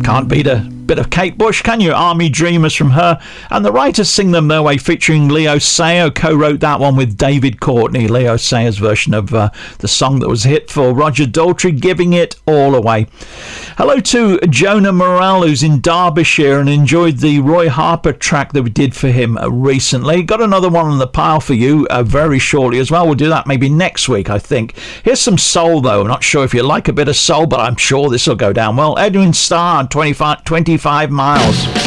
Can't beat a bit of Kate Bush, can you? Army Dreamers from her. And the writers Sing Them Their Way featuring Leo Sayer, co-wrote that one with David Courtney. Leo Sayer's version of the song that was a hit for Roger Daltrey, Giving It All Away. Hello to Jonah Morrell, who's in Derbyshire and enjoyed the Roy Harper track that we did for him recently. Got another one on the pile for you very shortly as well. We'll do that maybe next week, I think. Here's some soul, though. I'm not sure if you like a bit of soul, but I'm sure this will go down well. Edwin Starr, 25 miles.